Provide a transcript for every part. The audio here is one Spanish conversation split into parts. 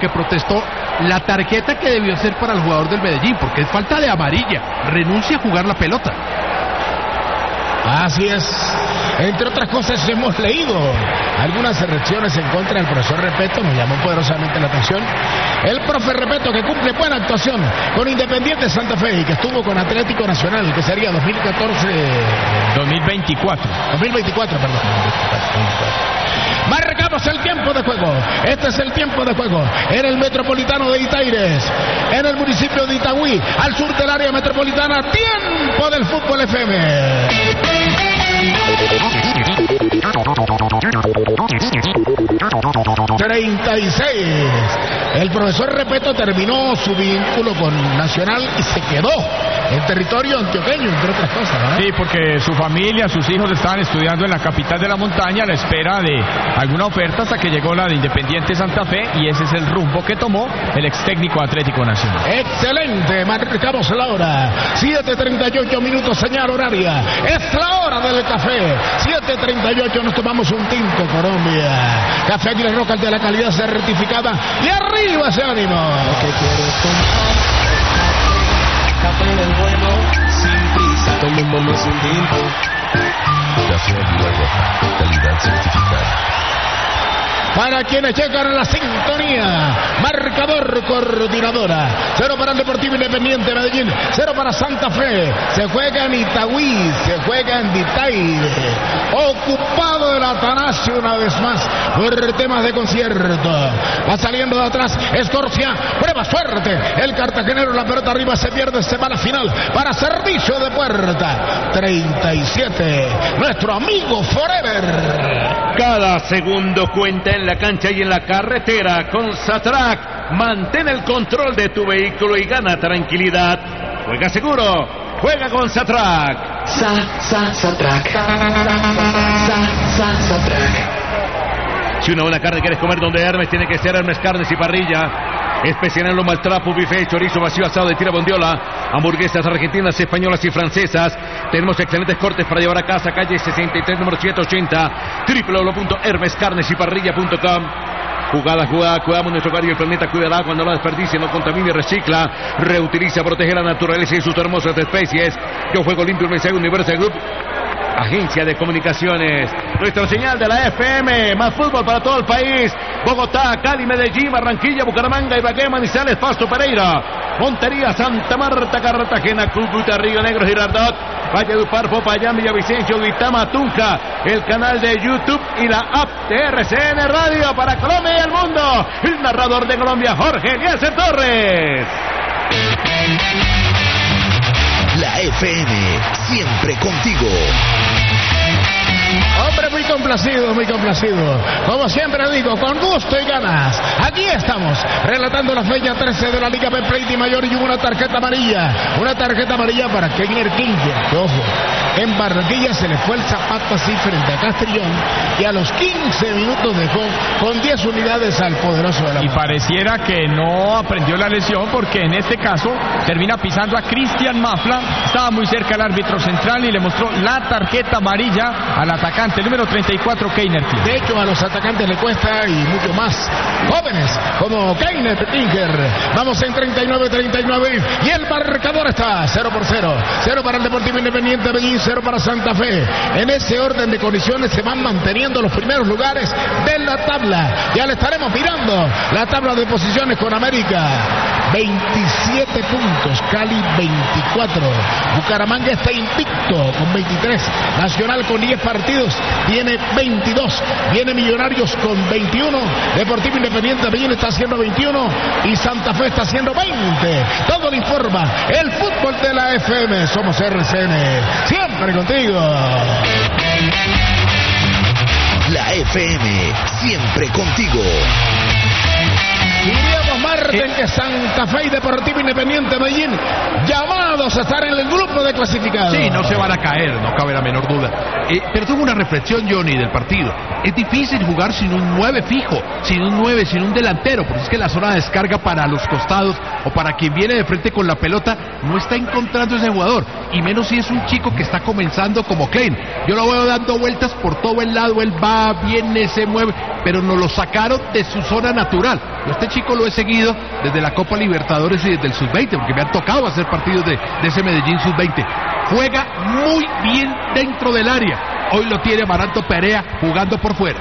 que protestó la tarjeta que debió ser para el jugador del Medellín, porque es falta de amarilla, renuncia a jugar la pelota. Así es. Entre otras cosas hemos leído algunas reacciones en contra del profesor Repeto, nos llamó poderosamente la atención. El profe Repeto, que cumple buena actuación con Independiente Santa Fe y que estuvo con Atlético Nacional, que sería 2024, perdón. Marcamos el tiempo de juego. Este es el tiempo de juego en el Metropolitano de Itaires, en el municipio de Itagüí, al sur del área metropolitana. Tiempo del fútbol FM. 36. El profesor Repeto terminó su vínculo con Nacional y se quedó en territorio antioqueño, entre otras cosas, ¿no? Sí, porque su familia, sus hijos estaban estudiando en la capital de la montaña a la espera de alguna oferta hasta que llegó la de Independiente Santa Fe, y ese es el rumbo que tomó el ex técnico Atlético Nacional. Excelente, marcamos la hora. 7:38 minutos, señal horaria. Es la hora del café. 7:38, nos tomamos un tinto, Colombia. Café Águila Roca, de la calidad certificada. Y arriba ese ánimo. Café del bueno, sin prisa, tomémonos un tinto. Café Águila Roja, calidad certificada. Para quienes llegan a la sintonía, marcador coordinadora. 0 para el Deportivo Independiente Medellín, 0 para Santa Fe. Se juega en Itagüí, se juega en Ditaire. Ocupado el Atanasio una vez más por temas de concierto. Va saliendo de atrás Escorcia, prueba suerte. El cartagenero, la pelota arriba, se pierde, se va a la final para servicio de puerta. 37, nuestro amigo Forever. Cada segundo cuenta en la cancha y en la carretera. Con Satrac, mantén el control de tu vehículo y gana tranquilidad. Juega seguro, juega con Satrac. Satrac. Satrac. Si una buena carne quieres comer donde Hermes, tiene que ser Hermes Carnes y Parrilla. Especial en lomo al trapo, buffet, chorizo vacío, asado de tira bondiola, hamburguesas argentinas, españolas y francesas. Tenemos excelentes cortes para llevar a casa. Calle 63, número 780, www.hermescarnesyparrilla.com. Jugada, cuidamos nuestro hogar y el planeta. Cuídala cuando la desperdicie, no contamine y recicla. Reutiliza, protege la naturaleza y sus hermosas especies. Yo juego limpio, un mensaje Universal Group, agencia de comunicaciones. Nuestra señal de la FM, más fútbol para todo el país. Bogotá, Cali, Medellín, Barranquilla, Bucaramanga, Ibagué, Manizales, Pasto, Pereira, Montería, Santa Marta, Cartagena, Cúcuta, Río Negro, Girardot, Valledupar, Popayán, Villavicencio, Duitama, Tunja, el canal de YouTube y la app de RCN Radio para Colombia y el mundo. El narrador de Colombia, Jorge Eliezer Torres. La FM, siempre contigo. Hombre, muy complacido, muy complacido. Como siempre digo, con gusto y ganas. Aquí estamos, relatando la fecha 13 de la Liga Betplay Mayor, y una tarjeta amarilla. Una tarjeta amarilla para Keiner Kinger, que ojo, en Barranquilla se le fue el zapato así frente a Castrillón, y a los 15 minutos dejó con 10 unidades al poderoso de la Y pareciera que no aprendió la lesión, porque en este caso termina pisando a Cristian Mafla. Estaba muy cerca el árbitro central y le mostró la tarjeta amarilla al atacante, el número 34, Keiner Kinger. De hecho, a los atacantes le cuesta, y mucho más jóvenes como Keiner Kinger. Vamos en 39-39 y el marcador está 0-0. 0 para el Deportivo Independiente Medellín, 0 para Santa Fe. En ese orden de condiciones se van manteniendo los primeros lugares de la tabla. Ya le estaremos mirando la tabla de posiciones con América. 27 puntos, Cali 24. Bucaramanga está invicto con 23. Nacional con 10 partidos tiene 22. Viene Millonarios con 21. Deportivo Independiente Medellín está haciendo 21 y Santa Fe está haciendo 20. Todo lo informa el fútbol de la FM. Somos RCN, siempre contigo. La FM, siempre contigo. Iríamos más Recuerden que Santa Fe y Deportivo Independiente Medellín llamados a estar en el grupo de clasificados. Sí, no se van a caer, no cabe la menor duda. Pero tengo una reflexión, Johnny, del partido. Es difícil jugar sin un 9 fijo, sin un 9, sin un delantero, porque es que la zona de descarga para los costados o para quien viene de frente con la pelota no está encontrando ese jugador, y menos si es un chico que está comenzando como Klein. Yo lo veo dando vueltas por todo el lado, él va, viene, se mueve, pero nos lo sacaron de su zona natural. Este chico lo he seguido desde la Copa Libertadores y desde el Sub-20, porque me han tocado hacer partidos de ese Medellín Sub-20. Juega muy bien dentro del área. Hoy lo tiene Amaranto Perea jugando por fuera.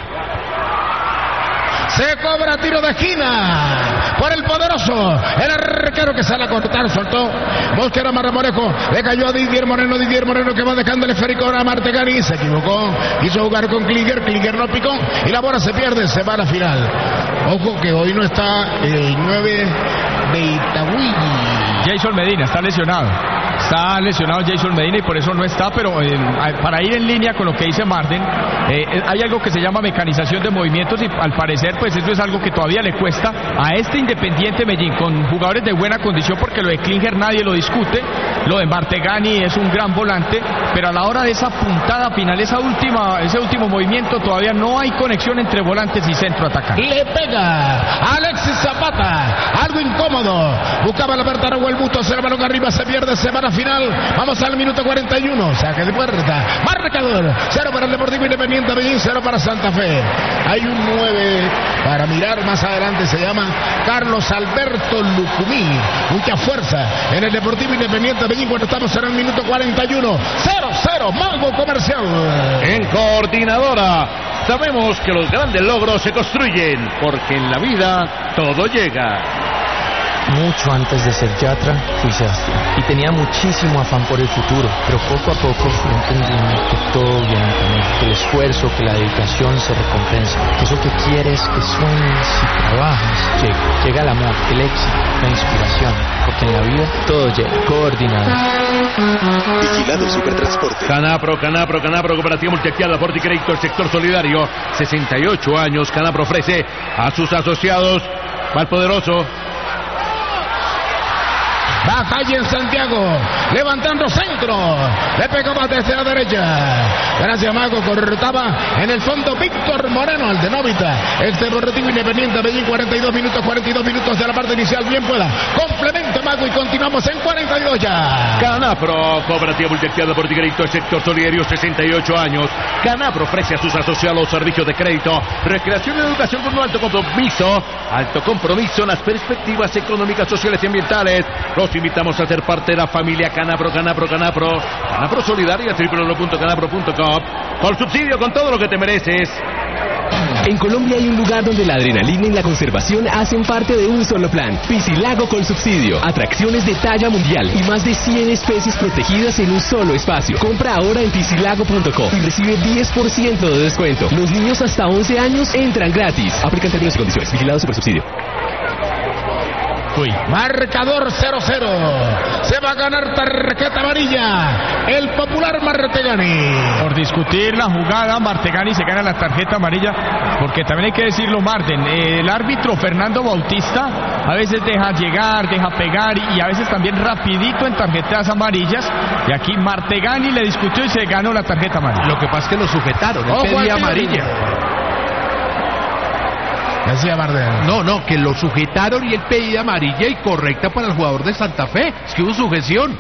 Se cobra tiro de esquina por el poderoso. El arquero que sale a cortar, soltó. Mosquera Marmolejo. Le cayó a Didier Moreno. Didier Moreno que va dejando el esférico ahora a Martegani. Se equivocó. Quiso jugar con Klinger. Klinger no picó. Y la bola se pierde. Se va a la final. Ojo que hoy no está el 9 de Itagüí. Jason Medina está lesionado. Está lesionado Jason Medina y por eso no está, pero para ir en línea con lo que dice Marden, hay algo que se llama mecanización de movimientos y al parecer pues eso es algo que todavía le cuesta a este Independiente Medellín con jugadores de buena condición, porque lo de Klinger nadie lo discute, lo de Martegani es un gran volante, pero a la hora de esa puntada final, ese último movimiento, todavía no hay conexión entre volantes y centro atacante. Le pega Alexis Zapata, algo incómodo, buscaba la Berta Raúl Busto, se el balón arriba, se pierde, se va a la final. Vamos al minuto 41, saque de puerta, marcador 0 para el Deportivo Independiente Medellín, 0 para Santa Fe. Hay un 9 para mirar más adelante, se llama Carlos Alberto Lucumí, mucha fuerza en el Deportivo Independiente Medellín cuando estamos en el minuto 41, 0-0, Mago Comercial. En Coordinadora sabemos que los grandes logros se construyen, porque en la vida todo llega. Mucho antes de ser yatra, fui sastre y tenía muchísimo afán por el futuro, pero poco a poco fui entendiendo que todo viene en camino, que el esfuerzo, que la dedicación se recompensa, que eso que quieres, que sueñes y trabajas, llega el amor, el éxito, la inspiración, porque en la vida todo llega. Coordinado. Vigilado Supertransporte. Canapro, Cooperativa Multiactividad, Aporte y Crédito, el sector solidario. 68 años, Canapro ofrece a sus asociados. Va el poderoso. Va calle en Santiago, levantando centro, le pegaba desde la derecha. Gracias Mago, cortaba en el fondo Víctor Moreno, el de Novita. Este Deportivo Independiente Medellín, 42 minutos de la parte inicial, bien pueda. Complemento Mago y continuamos en 42 ya. Canapro, Cooperativa Multiactividad, Aporte y Crédito, el sector solidario, 68 años. Canapro ofrece a sus asociados servicios de crédito, recreación y educación con un alto compromiso en las perspectivas económicas, sociales y ambientales. Los invitamos a ser parte de la familia Canapro Solidaria, www.canapro.com. Con subsidio, con todo lo que te mereces. En Colombia hay un lugar donde la adrenalina y la conservación hacen parte de un solo plan. Piscilago con subsidio. Atracciones de talla mundial y más de 100 especies protegidas en un solo espacio. Compra ahora en piscilago.com y recibe 10% de descuento. Los niños hasta 11 años entran gratis. Aplican términos y condiciones. Vigilado Supersubsidio. Marcador 0-0. Se va a ganar tarjeta amarilla el popular Martegani. Por discutir la jugada, Martegani se gana la tarjeta amarilla, porque también hay que decirlo, Marten, el árbitro Fernando Bautista a veces deja llegar, deja pegar y a veces también rapidito en tarjetas amarillas, y aquí Martegani le discutió y se ganó la tarjeta amarilla. Lo que pasa es que lo sujetaron, él pedía amarilla. Decía Marden. No, que lo sujetaron y él pedía amarilla y correcta para el jugador de Santa Fe. Es que hubo sujeción.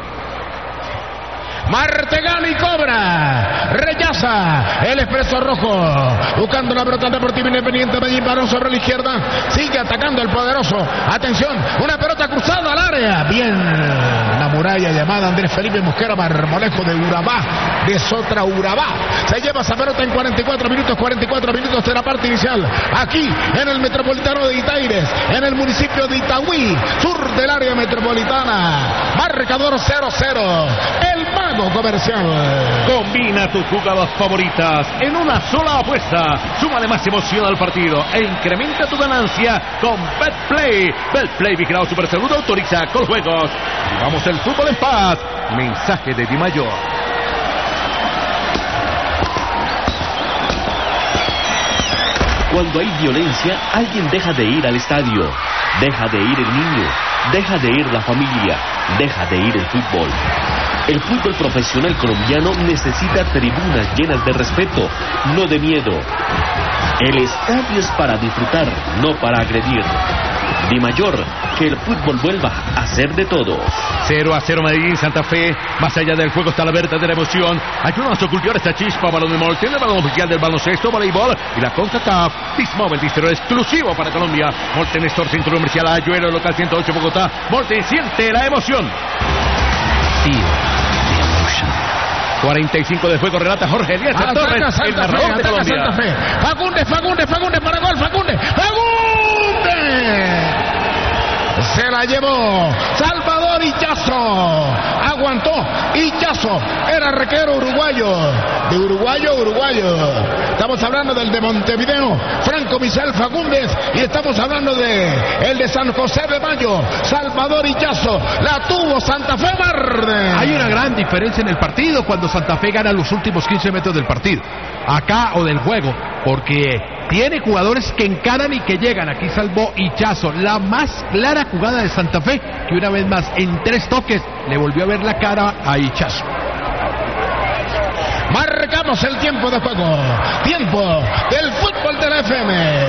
Martegani cobra, rechaza el expreso rojo, buscando la pelota Deportivo Independiente Medellín, balón sobre la izquierda, sigue atacando el poderoso, atención, una pelota cruzada al área, bien, la muralla llamada Andrés Felipe Mosquera Marmolejo de Urabá, de Sotra Urabá, se lleva esa pelota en 44 minutos de la parte inicial, aquí en el Metropolitano de Itaires, en el municipio de Itagüí, sur del área metropolitana, marcador 0-0, el Mago Comercial. Combina tus jugadas favoritas en una sola apuesta. Súmale más emoción al partido e incrementa tu ganancia con BetPlay. BetPlay, vigilado Superseguro, autoriza con juegos. Vivamos el fútbol en paz. Mensaje de Di Mayor. Cuando hay violencia, alguien deja de ir al estadio. Deja de ir el niño, deja de ir la familia, deja de ir el fútbol. El fútbol profesional colombiano necesita tribunas llenas de respeto, no de miedo. El estadio es para disfrutar, no para agredir. Di Mayor, que el fútbol vuelva a ser de todos. 0-0 Medellín, Santa Fe. Más allá del juego está la verdadera emoción. Ayúdanos a cultivar esta chispa. Balón de Molten, el balón oficial del baloncesto, voleibol y la CONCACAF. Dismóvil, distribuidor exclusivo para Colombia. Molten Store, Centro Comercial Ayuelo, local 108 Bogotá. Molten, siente la emoción. 45 de juego, relata Jorge Eliezer Torres, el narrador de Colombia. Santa Fe. Fagundes para gol, Fagundes. Se la llevó Salvador Ichazo. Aguantó Ichazo. Era arquero uruguayo. De uruguayo. Estamos hablando del de Montevideo, Franco Misael Fagundes. Y estamos hablando de el de San José de Mayo, Salvador Ichazo. La tuvo Santa Fe Verde. Hay una gran diferencia en el partido cuando Santa Fe gana los últimos 15 metros del partido. Acá o del juego. Porque tiene jugadores que encaran y que llegan. Aquí salvó Ichazo. La más clara jugada de Santa Fe, que una vez más en 3 toques le volvió a ver la cara a Ichazo. Marcamos el tiempo de juego. Tiempo del fútbol de la FM.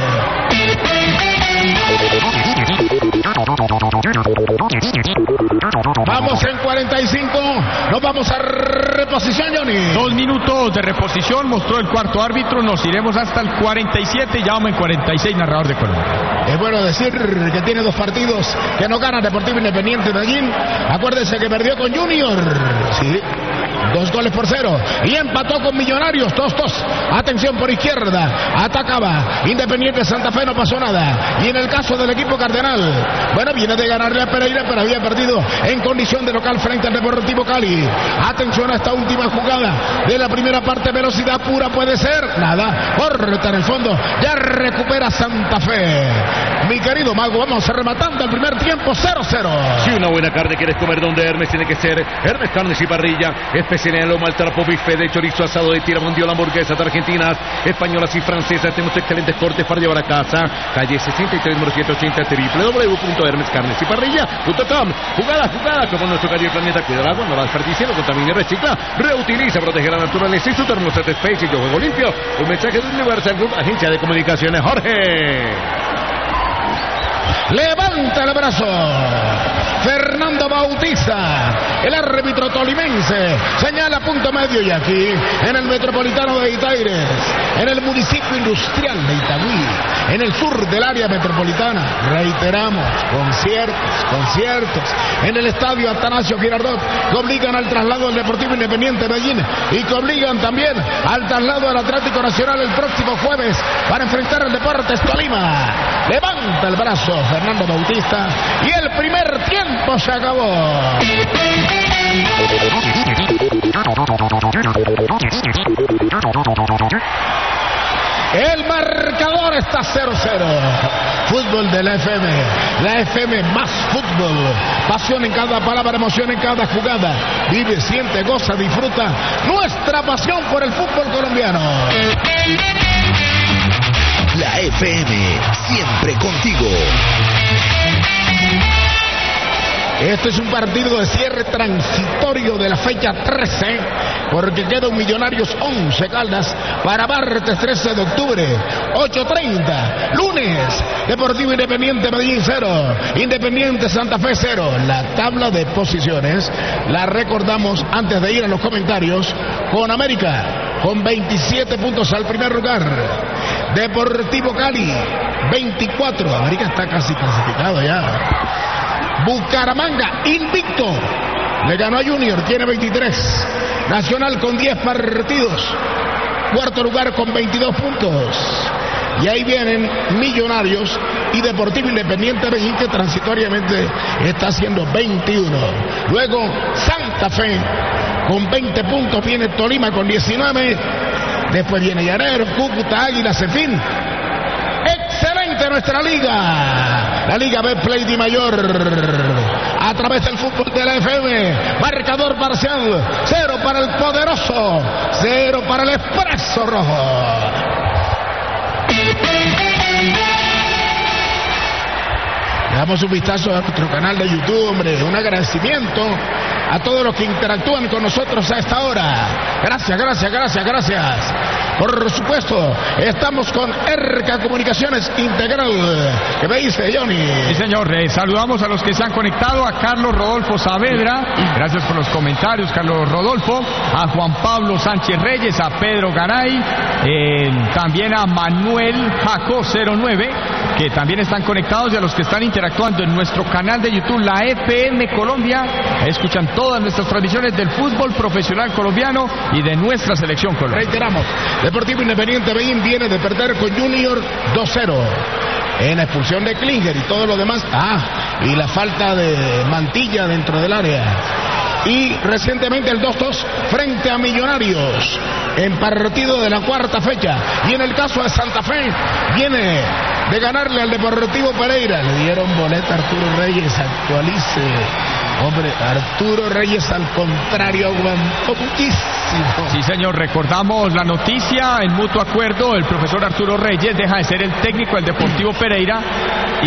Vamos en 45. Nos vamos a reposición, Johnny. 2 minutos de reposición, mostró el cuarto árbitro. Nos iremos hasta el 47 y ya vamos en 46, narrador de Colombia. Es bueno decir que tiene 2 partidos que no gana Deportivo Independiente de Medellín. Acuérdense que perdió con Junior. Sí. 2-0 y empató con Millonarios 2-2. Atención por izquierda, atacaba Independiente Santa Fe, no pasó nada. Y en el caso del equipo cardenal, bueno, viene de ganarle a Pereira, pero había perdido en condición de local frente al Deportivo Cali. Atención a esta última jugada de la primera parte, velocidad pura, puede ser, nada, corta en el fondo, ya recupera Santa Fe. Mi querido Mago, vamos rematando el primer tiempo 0-0. Si una buena carne quieres comer, donde Hermes tiene que ser Hermes Carnes y Parrilla, especial en el lomo, al trapo, bife de chorizo, asado de tira mundial, hamburguesas de argentinas, españolas y francesas. Tenemos excelentes cortes para llevar a casa. Calle 63, número 780, www.hermescarnesyparrilla.com. Jugada, como nuestro querido planeta, cuida el agua, no la desperdicie, no contamine, recicla, reutiliza, protege la naturaleza y su termostato Space y yo juego limpio. Un mensaje de Universal Group, agencia de comunicaciones. Jorge. Levanta el brazo Fernando Bautista, el árbitro tolimense, señala punto medio. Y aquí en el metropolitano de Itaires, en el municipio industrial de Itagüí, en el sur del área metropolitana, reiteramos, conciertos en el estadio Atanasio Girardot, que obligan al traslado del Deportivo Independiente de Medellín y que obligan también al traslado del Atlético Nacional el próximo jueves para enfrentar al Deportes Tolima. Levanta el brazo Fernando Bautista y el primer tiempo se acabó. El marcador está 0-0. Fútbol de la FM más fútbol. Pasión en cada palabra, emoción en cada jugada. Vive, siente, goza, disfruta nuestra pasión por el fútbol colombiano. La FM, siempre contigo. Este es un partido de cierre transitorio de la fecha 13, porque queda un Millonarios 11 Caldas para martes 13 de octubre, 8:30, lunes, Deportivo Independiente Medellín 0, Independiente Santa Fe 0. La tabla de posiciones la recordamos antes de ir a los comentarios con América, con 27 puntos al primer lugar. Deportivo Cali, 24. América está casi clasificado ya. Bucaramanga, invicto. Le ganó a Junior, tiene 23. Nacional con 10 partidos. Cuarto lugar con 22 puntos. Y ahí vienen Millonarios y Deportivo Independiente Medellín, que transitoriamente está haciendo 21. Luego Santa Fe con 20 puntos. Viene Tolima con 19. Después viene Llanero, Cúcuta, Águilas, en fin. Excelente nuestra liga. La Liga Betplay Di Mayor. A través del fútbol de la FM. Marcador parcial. 0 para el poderoso. 0 para el Expreso Rojo. Le damos un vistazo a nuestro canal de YouTube, hombre. Un agradecimiento a todos los que interactúan con nosotros a esta hora. Gracias, gracias, gracias, gracias. Por supuesto, estamos con ERCA Comunicaciones Integral. ¿Qué me dice, Johnny? Sí, señor. Saludamos a los que se han conectado. A Carlos Rodolfo Saavedra. Gracias por los comentarios, Carlos Rodolfo. A Juan Pablo Sánchez Reyes. A Pedro Garay. También a Manuel Jaco 09, que también están conectados, y a los que están interactuando en nuestro canal de YouTube, la FM Colombia. Escuchan todas nuestras transmisiones del fútbol profesional colombiano y de nuestra selección colombiana. Reiteramos, Deportivo Independiente Medellín viene de perder con Junior 2-0 en la expulsión de Klinger y todo lo demás. Y la falta de Mantilla dentro del área. Y recientemente el 2-2 frente a Millonarios en partido de la cuarta fecha. Y en el caso de Santa Fe, viene de ganarle al Deportivo Pereira. Le dieron boleta a Arturo Reyes, actualice. Hombre, Arturo Reyes al contrario aguantó muchísimo. Sí, señor, recordamos la noticia. En mutuo acuerdo, el profesor Arturo Reyes deja de ser el técnico del Deportivo Pereira